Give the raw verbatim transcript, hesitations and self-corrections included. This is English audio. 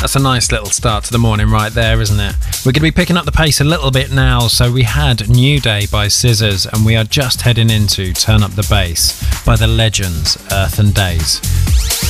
That's a nice little start to the morning right there, isn't it? We're going to be picking up the pace a little bit now. So we had New Day by Scissors, and we are just heading into Turn Up the Bass by the legends Earth and Days.